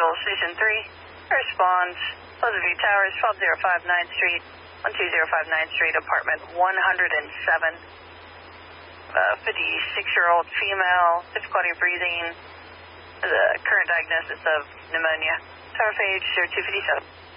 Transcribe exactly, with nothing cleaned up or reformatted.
Central Station three, response, Pleasant View Towers, twelve oh five ninth Street, twelve oh five ninth Street, apartment one hundred seven. Uh, fifty-six-year-old female, difficulty breathing, the current diagnosis of pneumonia. Tower page zero two five seven.